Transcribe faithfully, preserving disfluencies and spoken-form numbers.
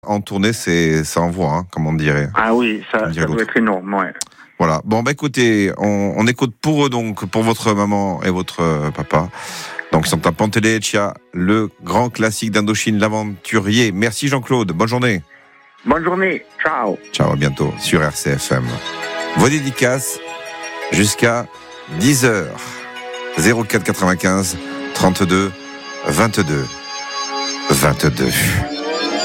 En tournée, c'est, ça envoie, hein, comme on dirait. Ah oui, ça, ça doit être énorme, ouais. Voilà. Bon, bah écoutez, on, on écoute pour eux donc, pour votre maman et votre euh, papa. Donc, ils sont à Pantelleria, le grand classique d'Indochine, l'aventurier. Merci Jean-Claude, bonne journée. Bonne journée, ciao. Ciao, à bientôt sur R C F M. Vos dédicaces jusqu'à dix heures. zéro quatre quatre-vingt-quinze trente-deux vingt-deux vingt-deux.